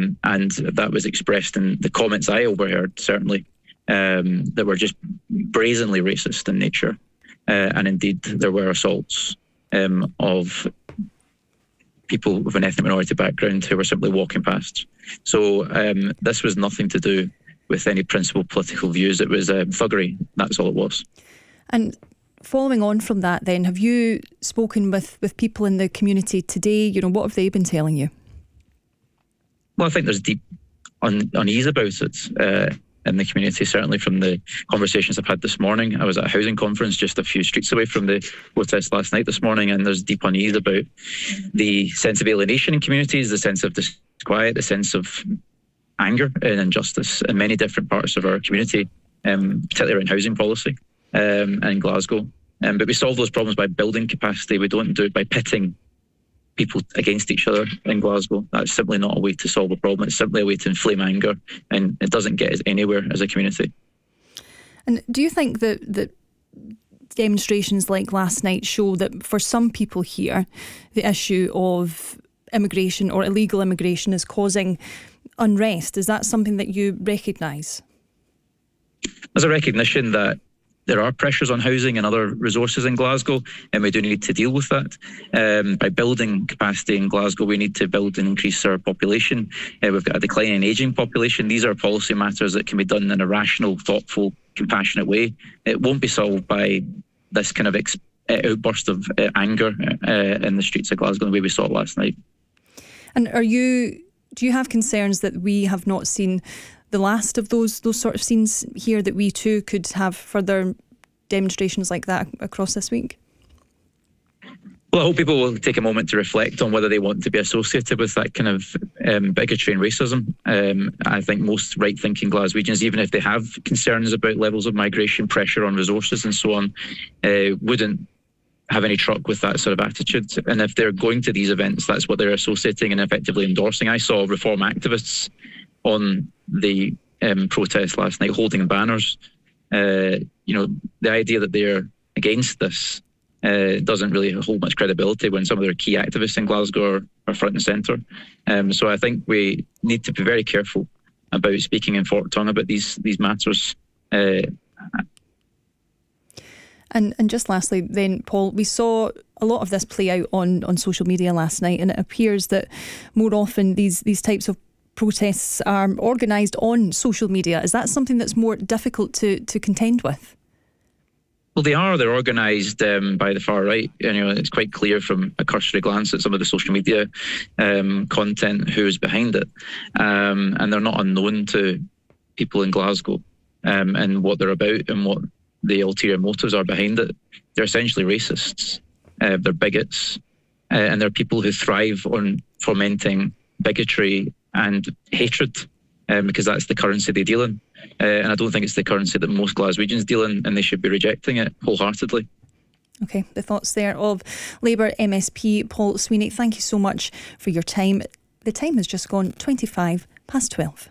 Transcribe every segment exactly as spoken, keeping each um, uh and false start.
Um, and that was expressed in the comments I overheard, certainly, um, that were just brazenly racist in nature. Uh, and indeed, there were assaults um, of people with an ethnic minority background who were simply walking past. So um, this was nothing to do with any principled political views. It was uh, thuggery. That's all it was. And following on from that then, have you spoken with, with people in the community today? You know, what have they been telling you? Well, I think there's deep un- unease about it uh, in the community, certainly from the conversations I've had this morning. I was at a housing conference just a few streets away from the protest last night this morning, and there's deep unease about the sense of alienation in communities, the sense of disquiet, the sense of anger and injustice in many different parts of our community, um, particularly around housing policy um, in Glasgow. Um, but we solve those problems by building capacity. We don't do it by pitting people against each other in Glasgow. That's simply not a way to solve a problem. It's simply a way to inflame anger, and it doesn't get us anywhere as a community. And do you think that, that demonstrations like last night show that for some people here, the issue of immigration or illegal immigration is causing unrest? Is that something that you recognise? There's a recognition that there are pressures on housing and other resources in Glasgow, and we do need to deal with that. Um, by building capacity in Glasgow, we need to build and increase our population. Uh, we've got a declining ageing population. These are policy matters that can be done in a rational, thoughtful, compassionate way. It won't be solved by this kind of ex- outburst of uh, anger uh, in the streets of Glasgow the way we saw it last night. And are you, do you have concerns that we have not seen the last of those those sort of scenes here, that we too could have further demonstrations like that across this week? Well, I hope people will take a moment to reflect on whether they want to be associated with that kind of um, bigotry and racism. Um, I think most right-thinking Glaswegians, even if they have concerns about levels of migration, pressure on resources and so on, uh, wouldn't have any truck with that sort of attitude. And if they're going to these events, that's what they're associating and effectively endorsing. I saw reform activists on the um, protest last night holding banners. Uh, you know, the idea that they're against this uh, doesn't really hold much credibility when some of their key activists in Glasgow are, are front and centre. Um, so I think we need to be very careful about speaking in forked tongue about these these matters. Uh, and and just lastly then, Paul, we saw a lot of this play out on, on social media last night, and it appears that more often these these types of protests are organised on social media. Is that something that's more difficult to, to contend with? Well, they are. They're organised um, by the far right. You know, it's quite clear from a cursory glance at some of the social media um, content who is behind it. Um, and they're not unknown to people in Glasgow um, and what they're about and what the ulterior motives are behind it. They're essentially racists. Uh, they're bigots. Uh, and they're people who thrive on fomenting bigotry and hatred, um, because that's the currency they deal in. Uh, and I don't think it's the currency that most Glaswegians deal in, and they should be rejecting it wholeheartedly. OK, the thoughts there of Labour M S P Paul Sweeney. Thank you so much for your time. The time has just gone twenty-five past twelve.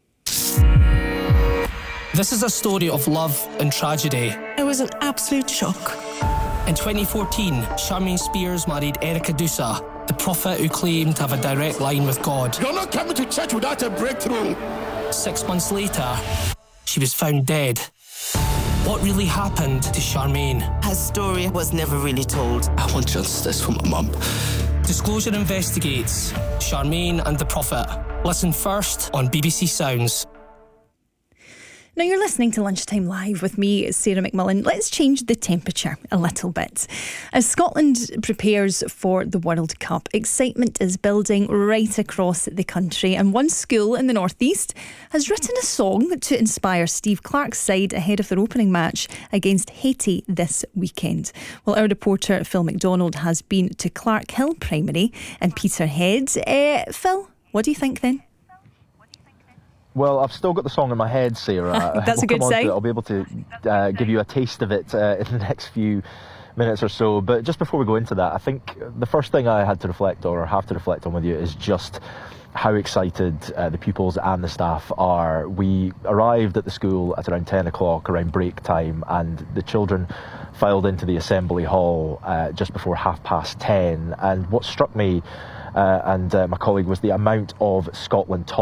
This is a story of love and tragedy. It was an absolute shock. In twenty fourteen, Charmaine Spears married Erica Dusa, the prophet who claimed to have a direct line with God. You're not coming to church without a breakthrough. Six months later, she was found dead. What really happened to Charmaine? Her story was never really told. I want justice for my mum. Disclosure investigates Charmaine and the prophet. Listen first on B B C Sounds. Now you're listening to Lunchtime Live with me, Sarah McMullen. Let's change the temperature a little bit. As Scotland prepares for the World Cup, excitement is building right across the country, and one school in the northeast has written a song to inspire Steve Clarke's side ahead of their opening match against Haiti this weekend. Well, our reporter Phil McDonald has been to Clark Hill Primary in Peterhead. Uh, Phil, what do you think then? Well, I've still got the song in my head, Sarah. That's we'll a good sign. I'll be able to uh, give you a taste of it uh, in the next few minutes or so. But just before we go into that, I think the first thing I had to reflect on, or have to reflect on with you, is just how excited uh, the pupils and the staff are. We arrived at the school at around ten o'clock, around break time, and the children filed into the assembly hall uh, just before half past ten. And what struck me uh, and uh, my colleague was the amount of Scotland talk